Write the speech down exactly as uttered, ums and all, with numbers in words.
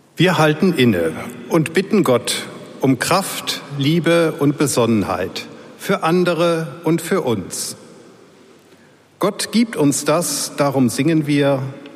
Wir halten inne und bitten Gott um Kraft, Liebe und Besonnenheit für andere und für uns. Gott gibt uns das, darum singen wir: